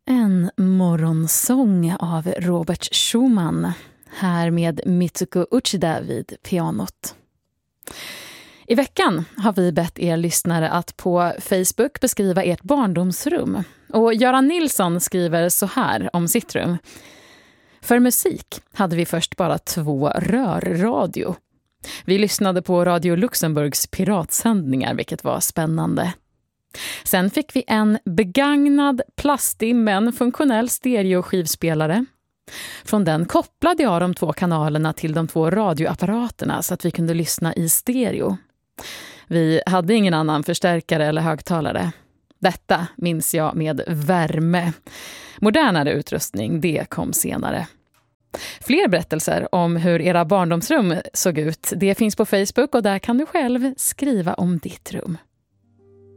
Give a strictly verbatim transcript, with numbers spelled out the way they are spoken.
En morgonsång av Robert Schumann, här med Mitsuko Uchida vid pianot. I veckan har vi bett er lyssnare att på Facebook beskriva ert barndomsrum. Och Göran Nilsson skriver så här om sitt rum. För musik hade vi först bara två rörradio. Vi lyssnade på Radio Luxemburgs piratsändningar, vilket var spännande. Sen fick vi en begagnad, plastig men funktionell stereoskivspelare. Från den kopplade jag de två kanalerna till de två radioapparaterna så att vi kunde lyssna i stereo. Vi hade ingen annan förstärkare eller högtalare. Detta minns jag med värme. Modernare utrustning, det kom senare. Fler berättelser om hur era barndomsrum såg ut, det finns på Facebook och där kan du själv skriva om ditt rum.